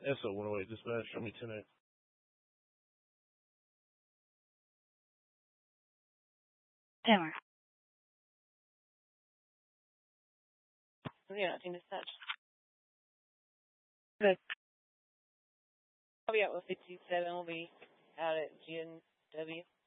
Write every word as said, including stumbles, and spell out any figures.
S O one oh eight dispatch, show me ten eight. Hammer. Yeah, nothing dispatch. Good. I'll be out with fifty-seven. We'll be out at G N W.